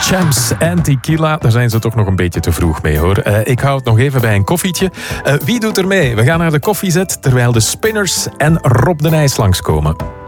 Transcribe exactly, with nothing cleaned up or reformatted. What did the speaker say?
Champs en tequila, daar zijn ze toch nog een beetje te vroeg mee, hoor. Uh, ik hou het nog even bij een koffietje. Uh, wie doet er mee? We gaan naar de koffiezet, terwijl de Spinners en Rob de Nijs langskomen.